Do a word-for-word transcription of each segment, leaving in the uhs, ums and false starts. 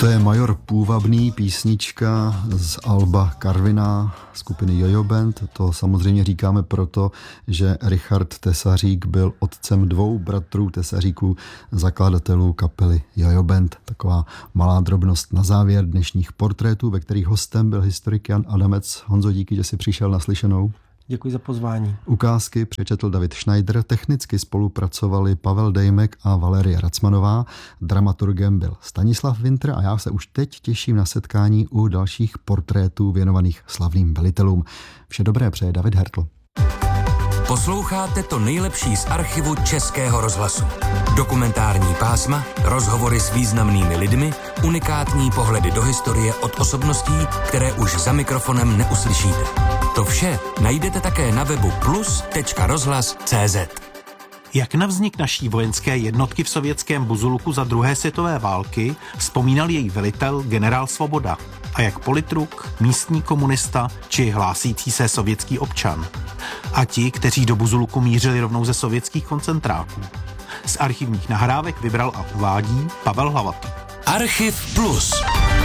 To je Major Půvabný, písnička z alba Karviná skupiny Jojo Band. To samozřejmě říkáme proto, že Richard Tesařík byl otcem dvou bratrů Tesaříků, zakladatelů kapely Jojo Band. Taková malá drobnost na závěr dnešních portrétů, ve kterých hostem byl historik Jan Adamec. Honzo, díky, že jsi přišel na slyšenou. Děkuji za pozvání. Ukázky přečetl David Schneider, technicky spolupracovali Pavel Dejmek a Valerie Racmanová, dramaturgem byl Stanislav Winter a já se už teď těším na setkání u dalších portrétů věnovaných slavným velitelům. Vše dobré přeje David Hertl. Posloucháte to nejlepší z archivu Českého rozhlasu. Dokumentární pásma, rozhovory s významnými lidmi, unikátní pohledy do historie od osobností, které už za mikrofonem neuslyšíte. To vše najdete také na webu plus tečka rozhlas tečka cé zet. Jak na vznik naší vojenské jednotky v sovětském Buzuluku za druhé světové války vzpomínal její velitel generál Svoboda a jak politruk, místní komunista či hlásící se sovětský občan. A ti, kteří do Buzuluku mířili rovnou ze sovětských koncentráků. Z archivních nahrávek vybral a uvádí Pavel Hlavatý. Archiv Plus.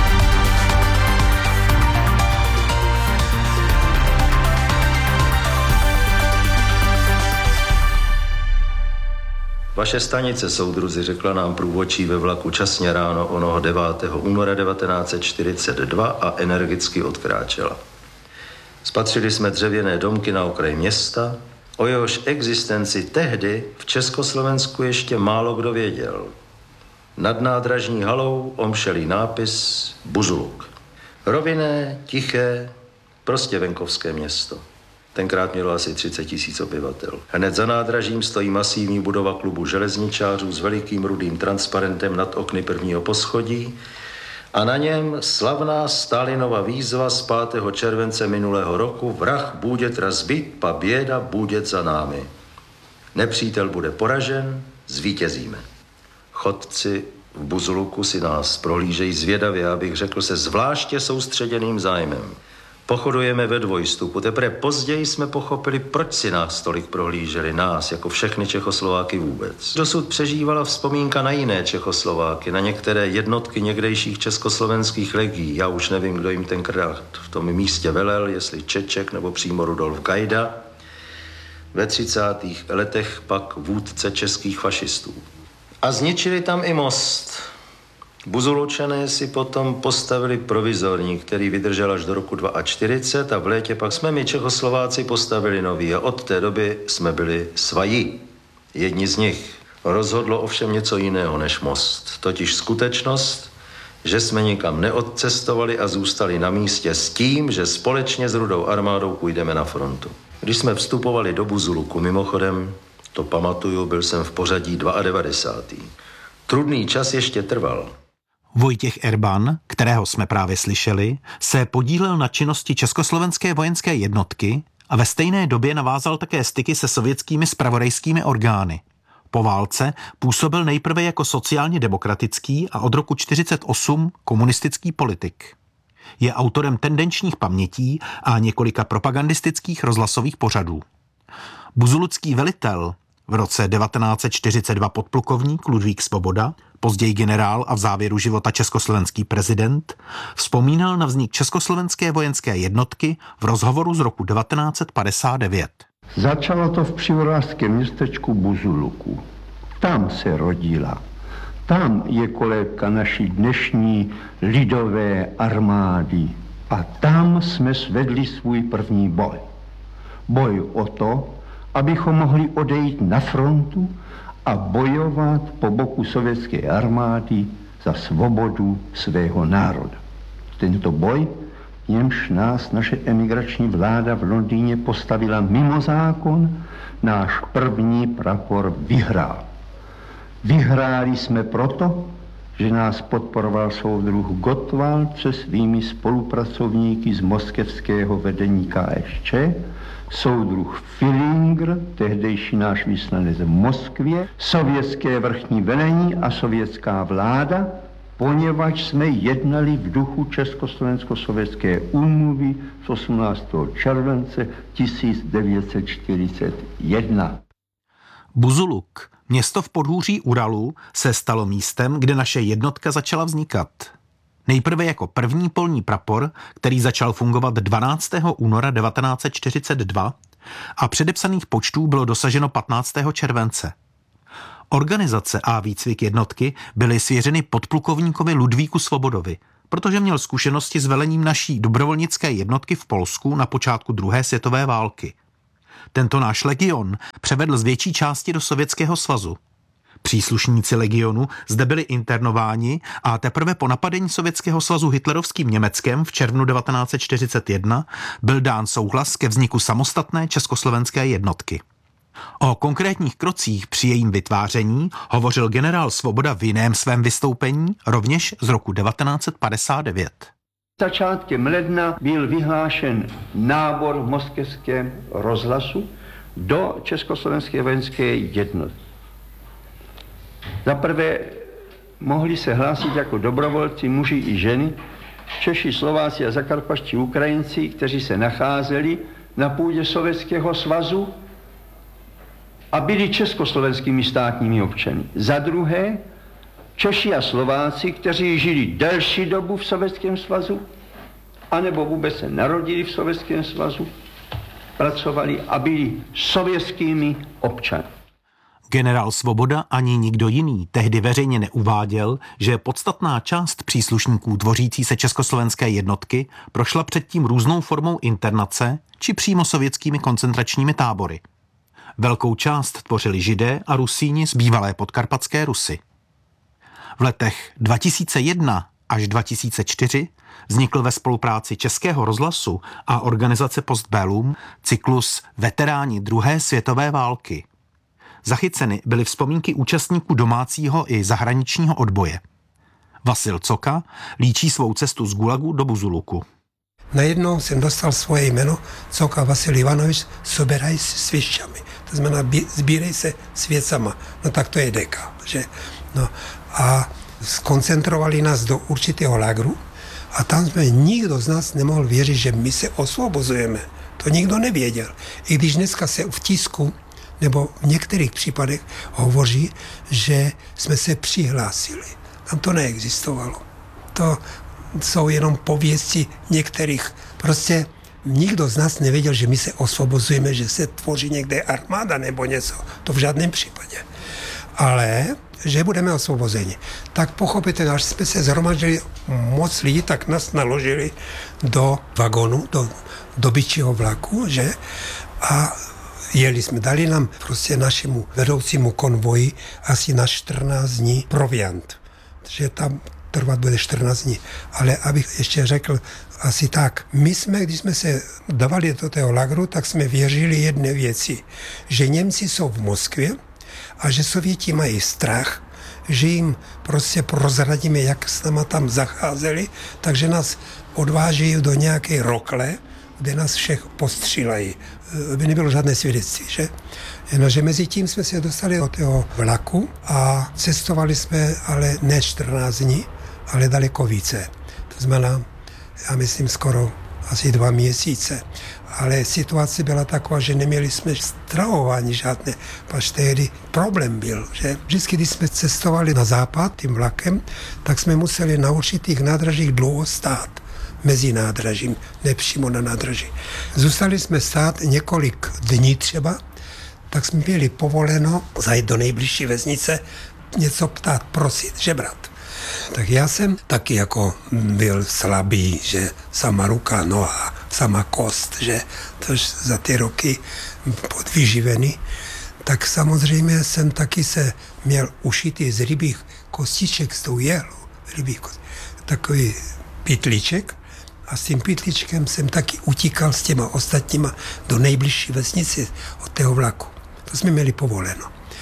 Vaše stanice, soudruzi, řekla nám průvodčí ve vlaku časně ráno onoho devátého února devatenáct set čtyřicet dva a energicky odkráčela. Spatřili jsme dřevěné domky na okraji města, o jehož existenci tehdy v Československu ještě málo kdo věděl. Nad nádražní halou omšelý nápis Buzuluk. Rovinné, tiché, prostě venkovské město. Tenkrát mělo asi třicet tisíc obyvatel. Hned za nádražím stojí masivní budova klubu železničářů s velikým rudým transparentem nad okny prvního poschodí a na něm slavná Stalinova výzva z pátého července minulého roku: vrah bůdět razbit, pa běda bůdět za námi. Nepřítel bude poražen, zvítězíme. Chodci v Buzuluku si nás prohlížejí zvědavě, abych řekl se zvláště soustředěným zájmem. Pochodujeme ve dvojstupu. Teprve později jsme pochopili, proč si nás tolik prohlíželi, nás, jako všechny Čechoslováky vůbec. Dosud přežívala vzpomínka na jiné Čechoslováky, na některé jednotky někdejších československých legií. Já už nevím, kdo jim tenkrát v tom místě velel, jestli Čeček nebo přímo Rudolf Gajda. Ve třicátých letech pak vůdce českých fašistů. A zničili tam i most. Buzulučané si potom postavili provizorní, který vydržel až do roku čtyřicet dva a v létě pak jsme my Čechoslováci postavili nový a od té doby jsme byli svají. Jedni z nich. Rozhodlo ovšem něco jiného než most, totiž skutečnost, že jsme nikam neodcestovali a zůstali na místě s tím, že společně s Rudou armádou půjdeme na frontu. Když jsme vstupovali do Buzuluku, mimochodem, to pamatuju, byl jsem v pořadí devadesátý druhý Trudný čas ještě trval. Vojtěch Erban, kterého jsme právě slyšeli, se podílel na činnosti Československé vojenské jednotky a ve stejné době navázal také styky se sovětskými zpravodajskými orgány. Po válce působil nejprve jako sociálně demokratický a od roku čtyřicet osm komunistický politik. Je autorem tendenčních pamětí a několika propagandistických rozhlasových pořadů. Buzulucký velitel, v roce devatenáct set čtyřicet dva podplukovník Ludvík Svoboda, později generál a v závěru života československý prezident, vzpomínal na vznik Československé vojenské jednotky v rozhovoru z roku devatenáct set padesát devět. Začalo to v přivorářském městečku Buzuluku. Tam se rodila. Tam je kolébka naší dnešní lidové armády. A tam jsme svedli svůj první boj. Boj o to, abychom mohli odejít na frontu a bojovat po boku sovětské armády za svobodu svého národa. Tento boj, v němž nás naše emigrační vláda v Londýně postavila mimo zákon, náš první prapor vyhrál. Vyhráli jsme proto, že nás podporoval soudruh Gottwald se svými spolupracovníky z moskevského vedení K S Č, soudruh Filingr, tehdejší náš vyslanec v Moskvě, sovětské vrchní velení a sovětská vláda, poněvadž jsme jednali v duchu Československo-sovětské úmluvy z osmnáctého července tisíc devět set čtyřicet jedna. Buzuluk, město v podhůří Uralu, se stalo místem, kde naše jednotka začala vznikat. Nejprve jako první polní prapor, který začal fungovat dvanáctého února devatenáct set čtyřicet dva a předepsaných počtů bylo dosaženo patnáctého července. Organizace a výcvik jednotky byly svěřeny podplukovníkovi Ludvíku Svobodovi, protože měl zkušenosti s velením naší dobrovolnické jednotky v Polsku na počátku druhé světové války. Tento náš legion převedl z větší části do Sovětského svazu. Příslušníci legionu zde byli internováni a teprve po napadení Sovětského svazu hitlerovským Německem v červnu devatenáct set čtyřicet jedna byl dán souhlas ke vzniku samostatné československé jednotky. O konkrétních krocích při jejím vytváření hovořil generál Svoboda v jiném svém vystoupení, rovněž z roku devatenáct set padesát devět. Začátkem ledna byl vyhlášen nábor v moskevském rozhlasu do Československé vojenské jednotky. Za prvé mohli se hlásit jako dobrovolci muži i ženy, Češi, Slováci a zakarpatští Ukrajinci, kteří se nacházeli na půdě Sovětského svazu a byli československými státními občany. Za druhé, Češi a Slováci, kteří žili delší dobu v Sovětském svazu, anebo vůbec se narodili v Sovětském svazu, pracovali a byli sovětskými občany. Generál Svoboda ani nikdo jiný tehdy veřejně neuváděl, že podstatná část příslušníků tvořící se československé jednotky prošla předtím různou formou internace či přímo sovětskými koncentračními tábory. Velkou část tvořili Židé a Rusíni z bývalé podkarpatské Rusy. V letech dva tisíce jedna až dva tisíce čtyři vznikl ve spolupráci Českého rozhlasu a organizace Postbellum cyklus Veteráni druhé světové války. Zachyceny byly vzpomínky účastníků domácího i zahraničního odboje. Vasil Coka líčí svou cestu z Gulagu do Buzuluku. Najednou jsem dostal svoje jméno Coka Vasil Ivanovič, soberaj se s věcami. To znamená, sbírej se s věcama. No tak to je deka, že? No a skoncentrovali nás do určitého lágru a tam jsme nikdo z nás nemohl věřit, že my se osvobozujeme. To nikdo nevěděl. I když dneska se v tisku nebo v některých případech hovoří, že jsme se přihlásili. Tam to neexistovalo. To jsou jenom pověsti některých. Prostě nikdo z nás nevěděl, že my se osvobozujeme, že se tvoří někde armáda nebo něco. To v žádném případě. Ale že budeme osvobozeni. Tak pochopitelně, až jsme se zhromadili moc lidí, tak nás naložili do vagonu, do dobytčího vlaku, že? A jeli jsme, dali nám prostě našemu vedoucímu konvoji asi na čtrnáct dní proviant. Že tam trvat bude čtrnáct dní. Ale abych ještě řekl asi tak, my jsme, když jsme se dávali do toho lagru, tak jsme věřili jedné věci, že Němci jsou v Moskvě a že Sověti mají strach, že jim prostě prozradíme, jak s náma tam zacházeli, takže nás odvážejí do nějaké rokle, kde nás všech postřílají. By nebylo žádné svědectví, že? Jenomže mezi tím jsme se dostali do toho vlaku a cestovali jsme ale ne čtrnáct dní, ale daleko více. To znamená, já myslím skoro asi dva měsíce. Ale situace byla taková, že neměli jsme stravování žádné, pač tehdy problém byl, že vždycky, když jsme cestovali na západ tím vlakem, tak jsme museli na určitých nádražích dlouho stát. Mezi nádražím, ne přímo na nádraží. Zůstali jsme stát několik dní třeba, tak jsme měli povoleno zajít do nejbližší vesnice, něco ptát, prosit, žebrat. Tak já jsem taky jako byl slabý, že sama ruka, noha, sama kost, že tož za ty roky podvyživený, tak samozřejmě jsem taky se měl ušitý z rybích kostiček s tou jehlou, rybích kost, takový pytlíček, a s tím pytlíčkem jsem taky utíkal s těma ostatníma do nejbližší vesnice od toho vlaku. To jsme měli povoleno.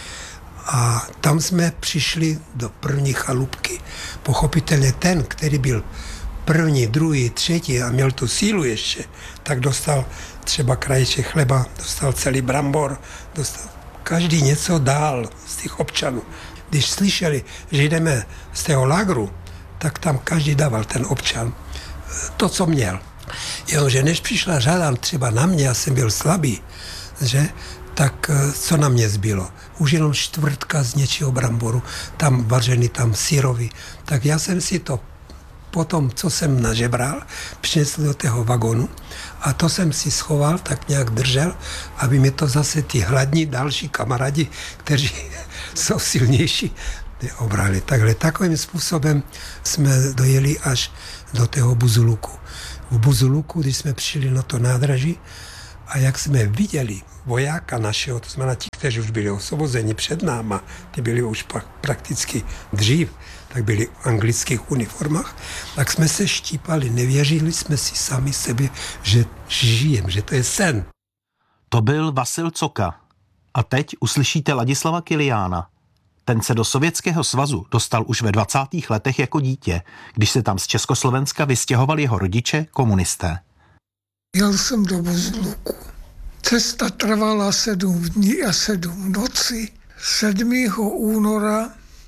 A tam jsme přišli do první chalupky. Pochopitelně ten, který byl první, druhý, třetí a měl tu sílu ještě, tak dostal třeba krajíček chleba, dostal celý brambor, dostal každý něco dál z těch občanů. Když slyšeli, že jdeme z toho lágru, tak tam každý dával ten občan to, co měl. Jenomže než přišla řada třeba na mě, já jsem byl slabý, že, tak co na mě zbylo? Už jenom čtvrtka z něčího bramboru, tam vařený, tam syrový. Tak já jsem si to potom, co jsem nažebral, přinesl do toho vagonu a to jsem si schoval, tak nějak držel, aby mi to zase ty hladní další kamarádi, kteří jsou silnější, obrali. Takhle takovým způsobem jsme dojeli až do toho Buzuluku. V Buzuluku, když jsme přišli na to nádraží a jak jsme viděli vojáka našeho, to znamená ti, kteří už byli osvobozeni před náma, ty byli už pak prakticky dřív, tak byli v anglických uniformách, tak jsme se štípali, nevěřili jsme si sami sebe, že žijem, že to je sen. To byl Vasil Coka. A teď uslyšíte Ladislava Kiliána. Ten se do Sovětského svazu dostal už ve dvacátých letech jako dítě, když se tam z Československa vystěhovali jeho rodiče, komunisté. Jel jsem do Buzuluku. Cesta trvala sedm dní a sedm nocí. sedmého února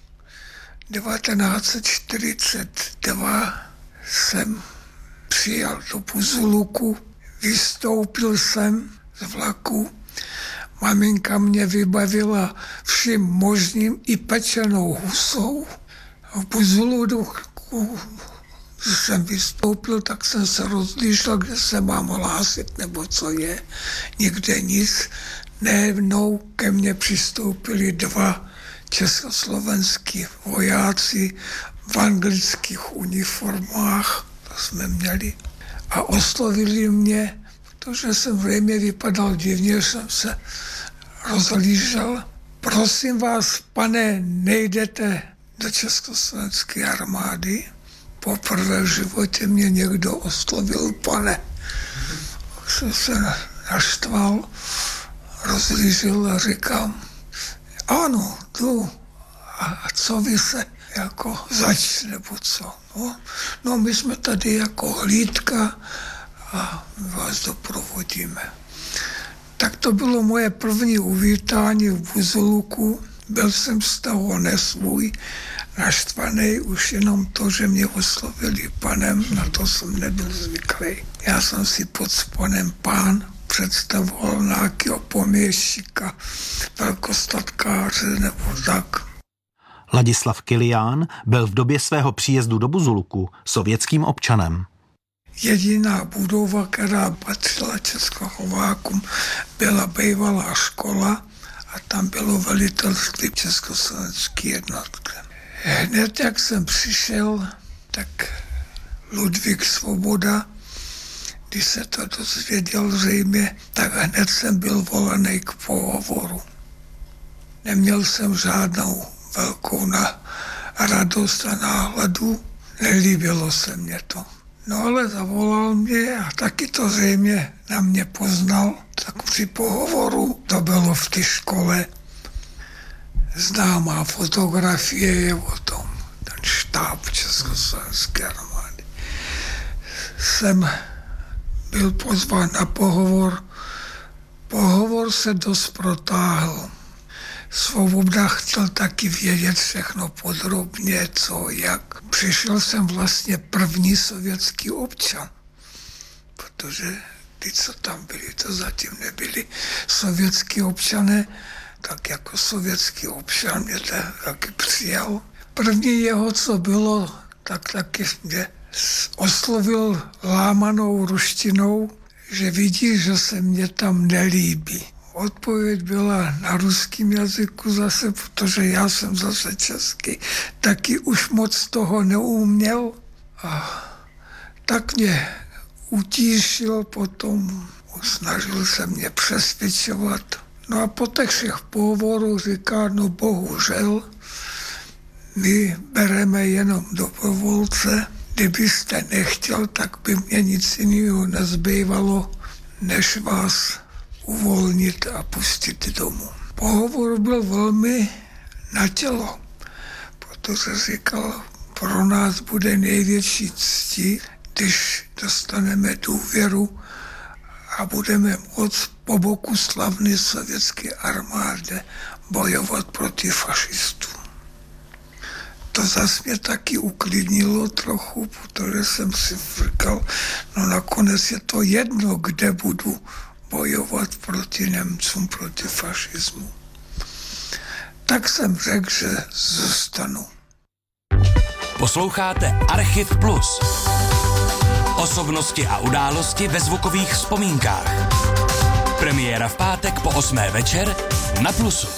devatenáct set čtyřicet dva jsem přijel do Buzuluku, vystoupil jsem z vlaku. Maminka mě vybavila vším možným i pečenou husou. V Buzuluku, když jsem vystoupil, tak jsem se rozlížel, kde se mám hlásit, nebo co je. Nikde nic. Najednou ke mně přistoupili dva československý vojáci v anglických uniformách, to jsme měli, a oslovili mě, protože jsem zřejmě vypadal divně, jsem se rozhlížel. Prosím vás, pane, nejdete do československé armády? Poprvé v životě mě někdo oslovil pane. Jsem se naštval, rozhlížel a říkám, ano, jdu. A co vy se jako zač, nebo co? No, no my jsme tady jako hlídka a vás doprovodíme. Tak to bylo moje první uvítání v Buzuluku. Byl jsem z toho nesvůj, naštvaný už jenom to, že mě oslovili panem, na to jsem nebyl zvyklý. Já jsem si pod panem pán představoval nějakého poměščíka, velkostatkáře nebo tak. Ladislav Kilián byl v době svého příjezdu do Buzuluku sovětským občanem. Jediná budova, která patřila Českoslovákům, byla bývalá škola a tam bylo velitelství československé jednotky. Hned jak jsem přišel, tak Ludvík Svoboda, když se to dozvěděl zřejmě, tak hned jsem byl volený k pohovoru. Neměl jsem žádnou velkou na radost a náhladu, nelíbilo se mně to. No ale zavolal mě a taky to zřejmě na mě poznal, tak při pohovoru, to bylo v té škole, známá fotografie je o tom, ten štáb Československé armády. Jsem byl pozván na pohovor, pohovor se dost protáhl. Svoboda chtěl taky vědět všechno podrobně, co, jak. Přišel jsem vlastně první sovětský občan, protože ty, co tam byli, to zatím nebyli sovětský občané, tak jako sovětský občan mě taky přijal. První jeho, co bylo, tak taky mě oslovil lámanou ruštinou, že vidí, že se mě tam nelíbí. Odpověď byla na ruském jazyku zase, protože já jsem zase český, taky už moc toho neuměl. A tak mě utíšil potom, snažil se mě přesvědčovat. No a po těch všech pohovorů říká, no bohužel, my bereme jenom dobrovolce. Kdybyste nechtěl, tak by mě nic jiného nezbývalo, než vás uvolnit a pustit domů. Pohovor byl velmi na tělo, protože říkal, pro nás bude největší ctí, když dostaneme důvěru a budeme moct po boku slavné sovětské armády bojovat proti fašistům. To zase mě taky uklidnilo trochu, protože jsem si říkal, no nakonec je to jedno, kde budu bojovat proti Němcům, proti fašismu. Tak jsem řekl, že zůstanu. Posloucháte Archiv Plus. Osobnosti a události ve zvukových vzpomínkách. Premiéra v pátek po osmé večer na Plusu.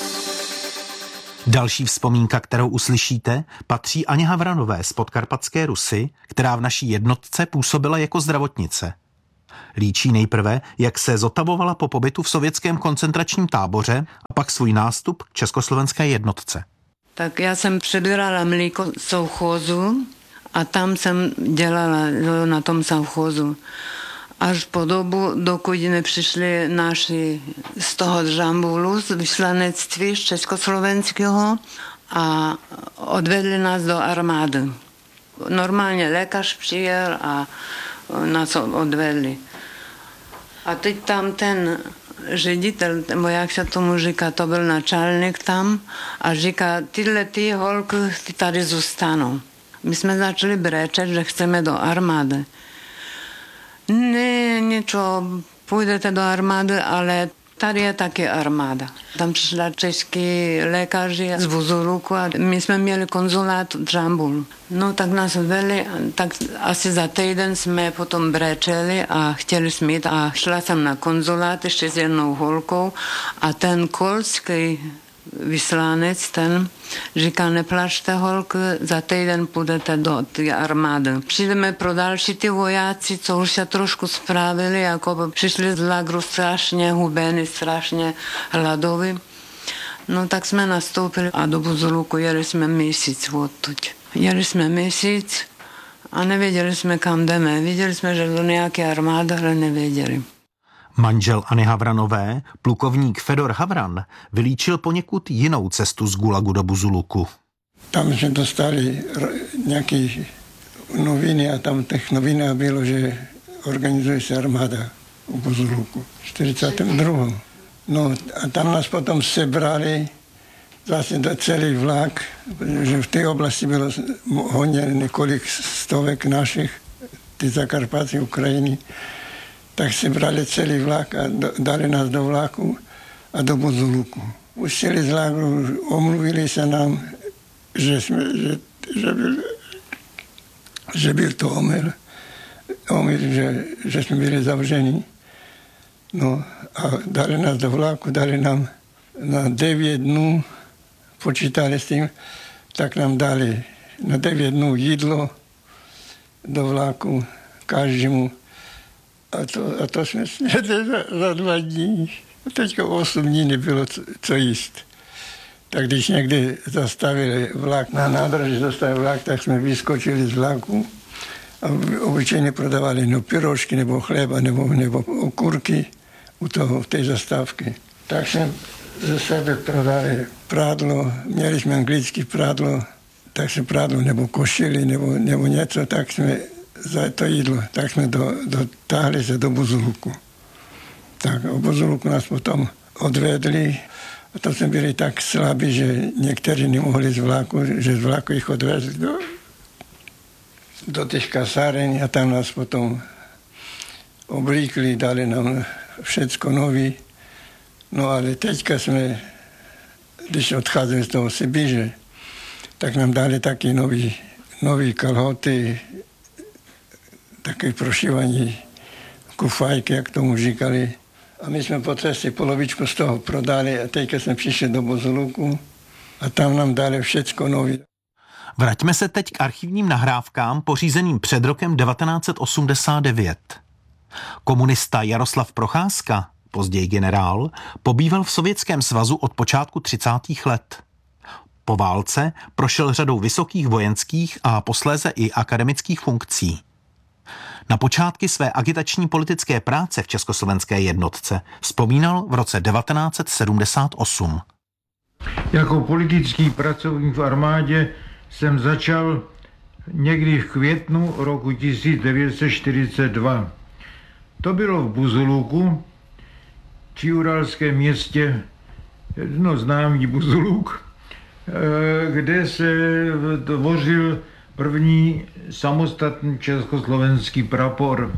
Další vzpomínka, kterou uslyšíte, patří Aně Havranové z Podkarpatské Rusy, která v naší jednotce působila jako zdravotnice. Líčí nejprve, jak se zotavovala po pobytu v sovětském koncentračním táboře a pak svůj nástup k československé jednotce. Tak já jsem přebírala mlíko sovchozu a tam jsem dělala na tom sovchozu. Až po dobu, dokud nepřišli naši z toho Džambulu, z vyslanectví z československého a odvedli nás do armády. Normálně lékař přijel a nás odvedli. A teď tam ten ředitel, nebo jak se tomu říká, to byl načálník tam a říká, tyhle ty holky ty tady zůstanou. My jsme začali brečet, že chceme do armády. Ne, niečo, půjdete do armády, ale tady je taky armáda. Tam přišla český lékaři z Buzuluku a my jsme měli konzulát v Džambulu. No tak nás odvedli, tak asi za týden jsme potom brečeli a chtěli jsme jít a šla jsem na konzulát ještě s jednou holkou a ten kolský vyslanec, ten říká, neplačte holky, za týden půjdete do té armády. Přijdeme pro další ty vojáci, co už se trošku spravili, jako by přišli z lagru strašně hubení, strašně hladoví. No tak jsme nastoupili a do Buzuluku jeli jsme měsíc odtud. Jeli jsme měsíc a nevěděli jsme, kam jdeme. Viděli jsme, že do nějaké armády, ale nevěděli. Manžel Anny Havranové, plukovník Fedor Havran, vylíčil poněkud jinou cestu z Gulagu do Buzuluku. Tam jsme dostali nějaké noviny a tam v těch novinách bylo, že organizuje se armáda u Buzuluku v čtyřicátém druhém. No a tam nás potom sebrali zase do celý vlak, protože v té oblasti bylo hodně několik stovek našich, ty Zakarpaty, Ukrajiny. Tak se brali celý vlak a do, dali nás do vlaku a do Buzuluku. Pustili z lágru, omluvili se nám, že, jsme, že, že, byl, že byl to omyl, omyl že, že jsme byli zavřeni. No a dali nás do vlaku, dali nám na devět dnů, počítali s tím, tak nám dali na devět dnů jídlo do vlaku každému. A to, a to jsme snědli za, za dva dní. Teďka osm dní nebylo co, co jíst. Tak když někdy zastavili vlak, na nádraží zastavili vlak, tak jsme vyskočili z vlaku a obyčejně prodávali no pyrošky, nebo chleba, nebo, nebo okurky u toho, v té zastávky. Tak jsme ze sebe prodali prádlo, měli jsme anglické prádlo, tak se prádlo, nebo košily, nebo, nebo něco, tak jsme za to jídlo, tak jsme do, dotáhli se do Buzuluku. Tak o Buzuluku nás potom odvedli a to jsme byli tak slabí, že někteří nemohli z vlaku, že z vlaku jich odvezli do, do těch kasáren a tam nás potom oblíkli, dali nám všecko nový. No ale teďka jsme, když odcházeli z toho Sibiře, tak nám dali taky nový, nový kalhoty, také prošívaní kufajky, jak tomu říkali. A my jsme po cestě polovičku z toho prodali a teďka jsme přišli do Buzuluku a tam nám dali všecko nový. Vraťme se teď k archivním nahrávkám pořízeným před rokem devatenáct set osmdesát devět. Komunista Jaroslav Procházka, později generál, pobýval v Sovětském svazu od počátku třicátých let. Po válce prošel řadou vysokých vojenských a posléze i akademických funkcí. Na počátky své agitační politické práce v československé jednotce vzpomínal v roce devatenáct set sedmdesát osm. Jako politický pracovník v armádě jsem začal někdy v květnu roku tisíc devět set čtyřicet dva. To bylo v Buzuluku, přiuralském městě, no známý Buzuluk, kde se tvořil první samostatný československý prapor.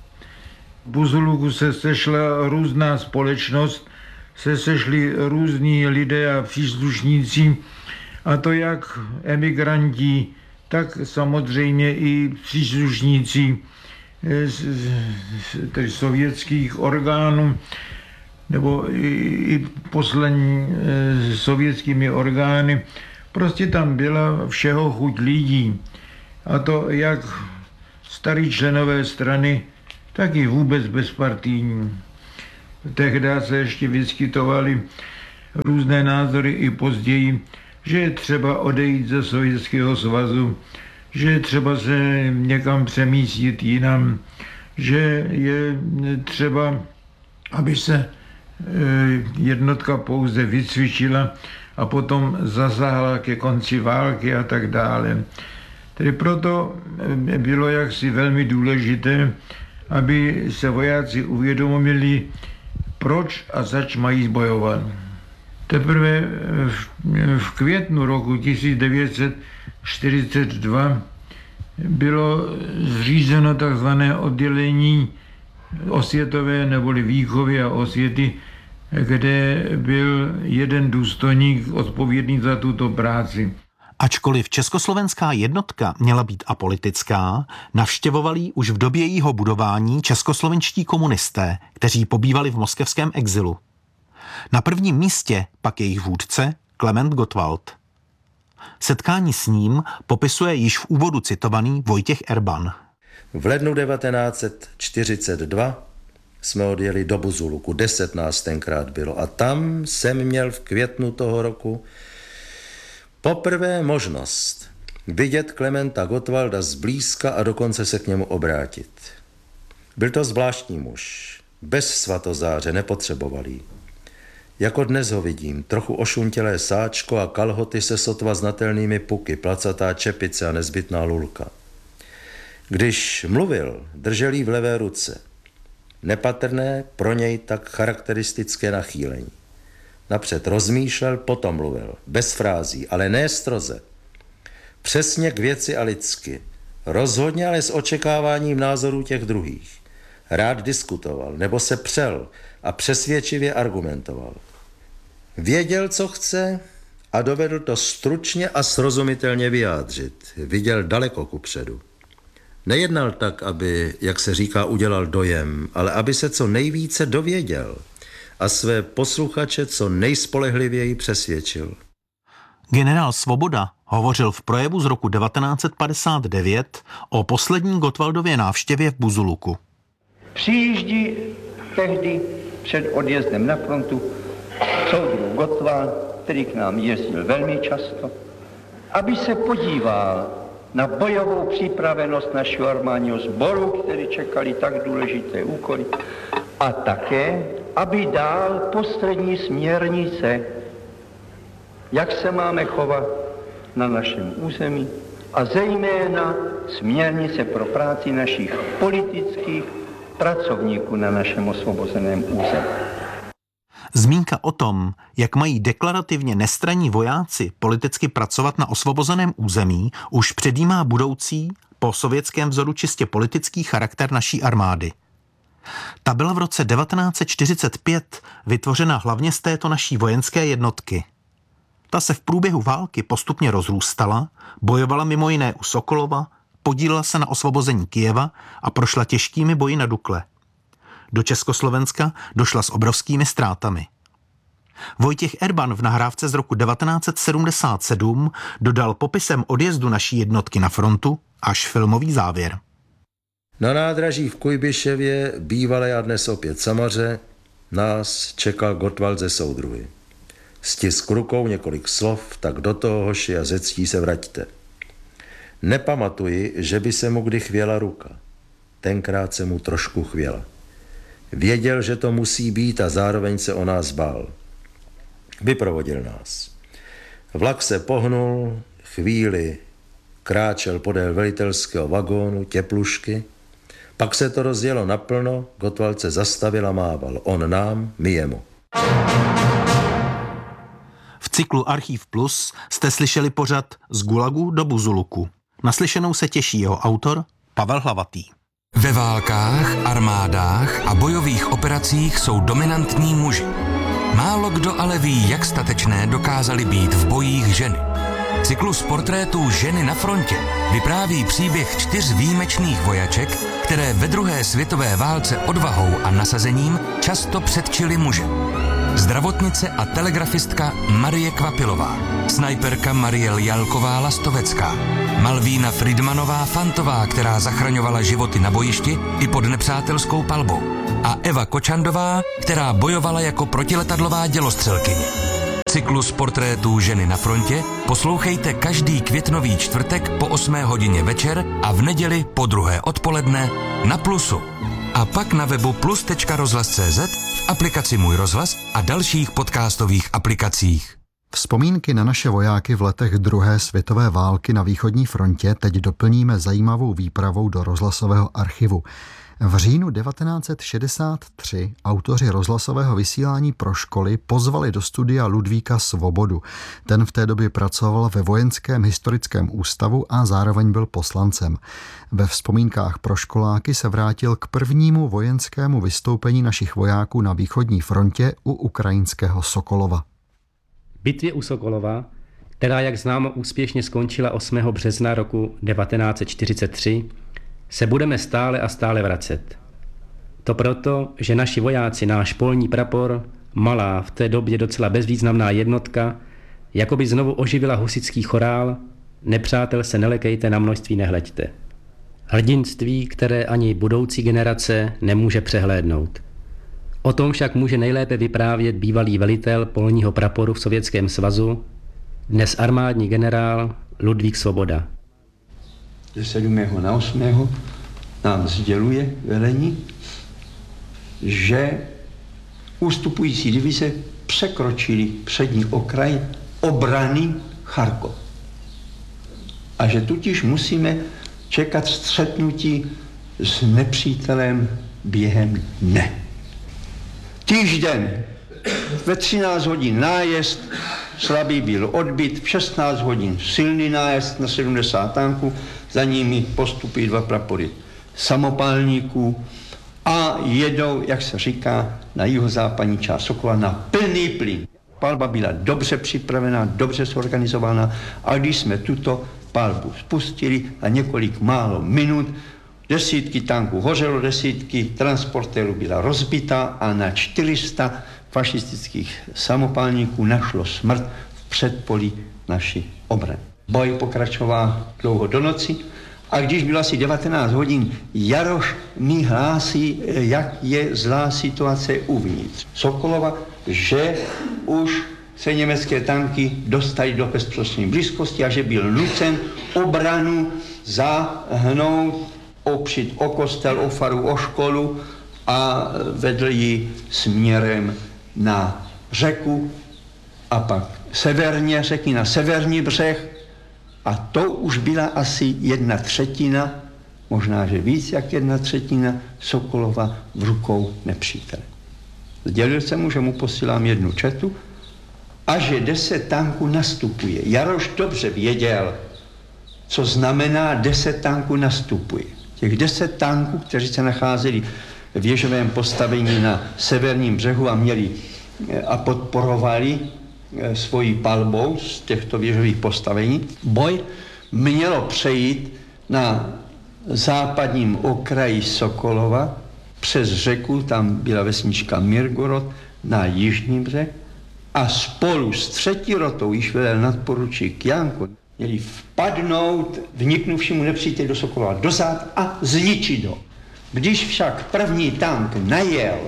V Buzuluku se sešla různá společnost, se sešli různí lidé a příslušníci, a to jak emigranti, tak samozřejmě i příslušníci tedy sovětských orgánů nebo i, i poslední sovětskými orgány. Prostě tam byla všeho chuť lidí. A to jak starý členové strany, tak i vůbec bezpartijní. Tehdy se ještě vyskytovaly různé názory i později, že je třeba odejít ze Sovětského svazu, že je třeba se někam přemístit jinam, že je třeba, aby se jednotka pouze vycvičila a potom zasáhla ke konci války a tak dále. Tedy proto bylo jaksi velmi důležité, aby se vojáci uvědomili, proč a zač mají bojovat. Teprve v květnu roku tisíc devět set čtyřicet dva bylo zřízeno takzvané oddělení osvětové neboli výchovy a osvěty, kde byl jeden důstojník odpovědný za tuto práci. Ačkoliv československá jednotka měla být apolitická, navštěvovali ji už v době jejího budování českoslovenští komunisté, kteří pobývali v moskevském exilu. Na prvním místě pak jejich vůdce Klement Gottwald. Setkání s ním popisuje již v úvodu citovaný Vojtěch Erban. V lednu devatenáct set čtyřicet dva jsme odjeli do Buzuluku, deset nás tenkrát bylo a tam jsem měl v květnu toho roku poprvé možnost vidět Klementa Gottwalda zblízka a dokonce se k němu obrátit. Byl to zvláštní muž, bez svatozáře, nepotřebovalý. Jako dnes ho vidím, trochu ošuntělé sáčko a kalhoty se sotva znatelnými puky, placatá čepice a nezbytná lulka. Když mluvil, držel jí v levé ruce. Nepatrné, pro něj tak charakteristické nachýlení. Napřed rozmýšlel, potom mluvil. Bez frází, ale ne stroze. Přesně k věci a lidsky. Rozhodně, ale s očekáváním názorů těch druhých. Rád diskutoval, nebo se přel a přesvědčivě argumentoval. Věděl, co chce a dovedl to stručně a srozumitelně vyjádřit. Viděl daleko kupředu. Nejednal tak, aby, jak se říká, udělal dojem, ale aby se co nejvíce dověděl a své posluchače co nejspolehlivěji přesvědčil. Generál Svoboda hovořil v projevu z roku devatenáct set padesát devět o poslední Gottwaldově návštěvě v Buzuluku. Přijíždí tehdy před odjezdem na frontu soudruh Gottwald, který k nám jezdil velmi často, aby se podíval na bojovou připravenost našeho armádního sboru, který čekali tak důležité úkoly, a také, aby dal postřední směrnice, jak se máme chovat na našem území a zejména směrnice pro práci našich politických pracovníků na našem osvobozeném území. Zmínka o tom, jak mají deklarativně nestranní vojáci politicky pracovat na osvobozeném území, už předjímá budoucí, po sovětském vzoru čistě politický charakter naší armády. Ta byla v roce devatenáct set čtyřicet pět vytvořena hlavně z této naší vojenské jednotky. Ta se v průběhu války postupně rozrůstala, bojovala mimo jiné u Sokolova, podílela se na osvobození Kyjeva a prošla těžkými boji na Dukle. Do Československa došla s obrovskými ztrátami. Vojtěch Erban v nahrávce z roku devatenáct set sedmdesát sedm dodal popisem odjezdu naší jednotky na frontu až filmový závěr. Na nádraží v Kujbiševě, bývalé a dnes opět Samaře, nás čekal Gottwald ze soudruhy. Stisk rukou několik slov, tak do toho, hoši, a ze ctí se vraťte. Nepamatuji, že by se mu kdy chvěla ruka. Tenkrát se mu trošku chvěla. Věděl, že to musí být a zároveň se o nás bál. Vyprovodil nás. Vlak se pohnul, chvíli kráčel podél velitelského vagónu, teplušky, pak se to rozjelo naplno, Gottwald se zastavil a mával. On nám, my jemu. V cyklu Archív Plus jste slyšeli pořad Z Gulagu do Buzuluku. Naslyšenou se těší jeho autor Pavel Hlavatý. Ve válkách, armádách a bojových operacích jsou dominantní muži. Málo kdo ale ví, jak statečné dokázali být v bojích ženy. Cyklus portrétů Ženy na frontě vypráví příběh čtyř výjimečných vojaček, které ve druhé světové válce odvahou a nasazením často předčily muže. Zdravotnice a telegrafistka Marie Kvapilová, snajperka Mariel Jalková Lastovecká, Malvína Friedmanová Fantová, která zachraňovala životy na bojišti i pod nepřátelskou palbou, a Eva Kočandová, která bojovala jako protiletadlová dělostřelkyně. Cyklus portrétů Ženy na frontě poslouchejte každý květnový čtvrtek po osmé hodině večer a v neděli po druhé odpoledne na Plusu. A pak na webu plus tečka rozhlas tečka cé zet, v aplikaci Můj rozhlas a dalších podcastových aplikacích. Vzpomínky na naše vojáky v letech druhé světové války na východní frontě teď doplníme zajímavou výpravou do rozhlasového archivu. V říjnu devatenáct set šedesát tři autoři rozhlasového vysílání pro školy pozvali do studia Ludvíka Svobodu. Ten v té době pracoval ve Vojenském historickém ústavu a zároveň byl poslancem. Ve vzpomínkách pro školáky se vrátil k prvnímu vojenskému vystoupení našich vojáků na východní frontě u ukrajinského Sokolova. Bitvě u Sokolova, která, jak známo, úspěšně skončila osmého března roku devatenáct set čtyřicet tři, se budeme stále a stále vracet. To proto, že naši vojáci náš polní prapor, malá, v té době docela bezvýznamná jednotka, jakoby znovu oživila husitský chorál, nepřátel se nelekejte, na množství nehleďte. Hrdinství, které ani budoucí generace nemůže přehlédnout. O tom však může nejlépe vyprávět bývalý velitel polního praporu v Sovětském svazu, dnes armádní generál Ludvík Svoboda. sedmého na osmého nám sděluje velení, že ústupující divize překročili přední okraj obrany Charkov. A že tudíž musíme čekat střetnutí s nepřítelem během dne. Týžden ve třináct hodin nájezd, slabý byl odbyt, v šestnáct hodin silný nájezd na sedmdesát tanků, za nimi postupují dva prapory samopálníků a jedou, jak se říká, na jihozápadní část Sokolova na plný plyn. Palba byla dobře připravená, dobře zorganizovaná a když jsme tuto palbu spustili a několik málo minut, desítky tanků hořelo, desítky transportérů byla rozbitá a na čtyři sta fašistických samopálníků našlo smrt v předpolí naší obrany. Boj pokračoval dlouho do noci a když bylo asi devatenáct hodin, Jaroš mi hlásí, jak je zlá situace uvnitř Sokolova, že už se německé tanky dostaly do bezprostřední blízkosti a že byl nucen obranu zahnout, opřít o kostel, o faru, o školu a vedl ji směrem na řeku a pak severně řeky na severní břeh a to už byla asi jedna třetina, možná, že víc jak jedna třetina Sokolova v rukou nepřítele. Sdělil jsem mu, že mu posílám jednu četu a že deset tanků nastupuje. Jaroš dobře věděl, co znamená deset tanků nastupuje. Těch deset tanků, kteří se nacházeli v věžovém postavení na severním břehu a měli a podporovali svojí palbou z těchto věžových postavení, boj mělo přejít na západním okraji Sokolova přes řeku, tam byla vesnička Mirgorod, na jižní břeh a spolu s třetí rotou, již velel nadporučík Janko, měli vpadnout vniknuvšímu nepříteli do Sokolova dozad a zničit ho. Když však první tank najel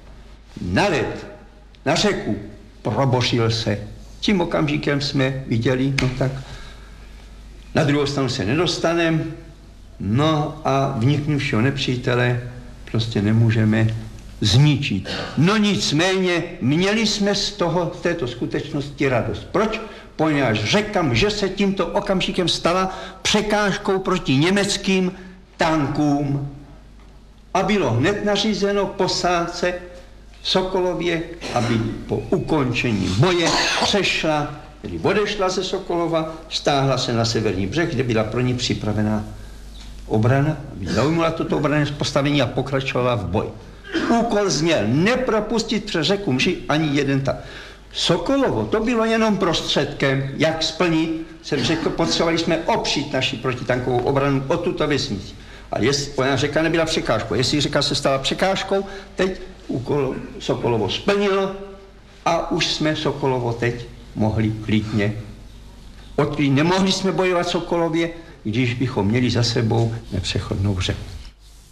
na led, na řeku, probořil se. Tím okamžikem jsme viděli, no tak na druhou stranu se nedostaneme, no a vniknuvšího nepřítele prostě nemůžeme zničit. No nicméně měli jsme z toho, z této skutečnosti radost. Proč? Poněvadž řekám, že se tímto okamžikem stala překážkou proti německým tankům a bylo hned nařízeno posádce v Sokolově, aby po ukončení boje přešla, tedy odešla ze Sokolova, stáhla se na severní břeh, kde byla pro ní připravená obrana, aby zaujmula toto obrané postavení a pokračovala v boji. Úkol zněl nepropustit přes řeku Mši ani jeden tank. Sokolovo, to bylo jenom prostředkem, jak splnit, jsem řekl, potřebovali jsme opřít naši protitankovou obranu o tuto vesnici. A jestli ona řeka nebyla překážkou, jestli řeka se stala překážkou, teď úkol Sokolovo splnilo a už jsme Sokolovo teď mohli klidně odklít. Nemohli jsme bojovat Sokolově, když bychom měli za sebou nepřechodnou řeku.